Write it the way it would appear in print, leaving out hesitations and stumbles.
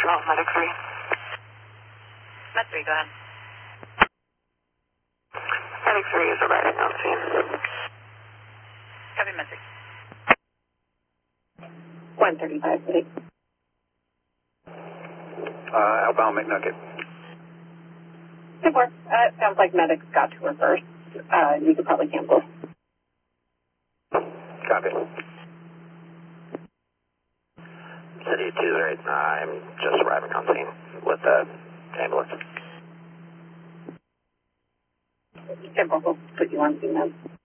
Control, Medic 3. Med 3, go ahead. Medic 3 is arriving on scene. Copy, Med 3. 135, City. Outbound McNugget. 2-4. Sounds like medics got to her first. You could probably cancel. Copy. City 208, I'm just arriving on scene with the ambulance. Simple, we'll put you on scene then.